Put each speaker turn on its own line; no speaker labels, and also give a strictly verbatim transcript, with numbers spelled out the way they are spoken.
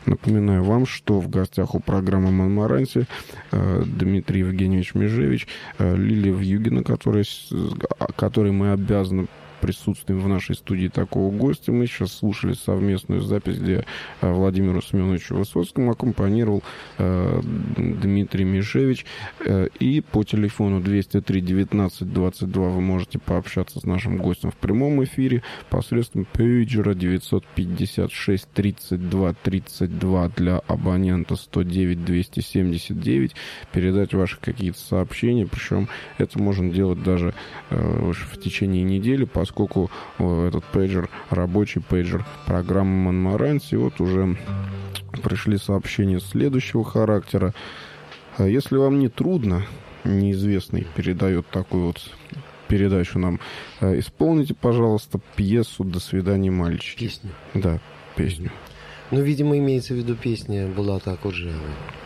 Напоминаю вам, что в гостях у программы «Монмаранси» Дмитрий Евгеньевич Межевич, Лилия Вьюгина, которой, которой мы обязаны присутствием в нашей студии такого гостя. Мы сейчас слушали совместную запись, где Владимиру Семеновичу Высоцкому аккомпанировал э, Дмитрий Межевич. Э, и по телефону двести три девятнадцать двадцать два вы можете пообщаться с нашим гостем в прямом эфире посредством пейджера девятьсот пятьдесят шесть тридцать два тридцать два для абонента сто девять двести семьдесят девять. Передать ваши какие-то сообщения, причем это можно делать даже э, в течение недели, поскольку поскольку этот пейджер, рабочий пейджер программы «Монмаранси». Вот уже пришли сообщения следующего характера. Если вам не трудно, неизвестный передает такую вот передачу нам, исполните, пожалуйста, пьесу «До свидания, мальчики».
Песню.
Да, песню.
Ну, видимо, имеется в виду песня «Булата Акуджава».